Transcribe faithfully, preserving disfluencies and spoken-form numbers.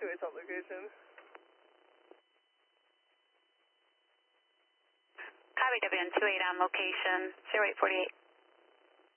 two eight's on location. Copy W N two eight on location, zero eight forty-eight.